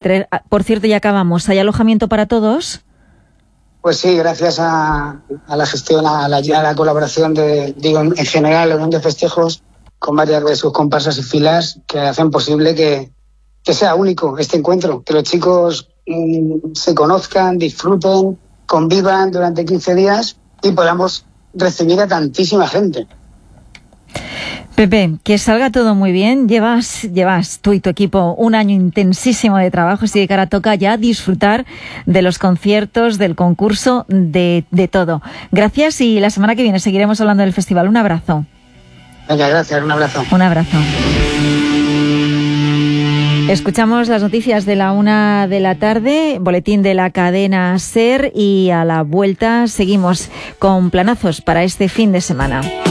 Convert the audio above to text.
Por cierto, ya acabamos. ¿Hay alojamiento para todos? Pues sí, gracias a la gestión, a la colaboración en general, la Unión de Festejos, con varias de sus comparsas y filas que hacen posible que sea único este encuentro, que los chicos se conozcan, disfruten, convivan durante 15 días y podamos recibir a tantísima gente. Pepe, que salga todo muy bien. Llevas tú y tu equipo un año intensísimo de trabajo, así que ahora toca ya disfrutar de los conciertos, del concurso, de todo. Gracias y la semana que viene seguiremos hablando del festival. Un abrazo. Venga, gracias, un abrazo. Un abrazo. Escuchamos las noticias de la 1 de la tarde, boletín de la cadena SER, y a la vuelta seguimos con planazos para este fin de semana.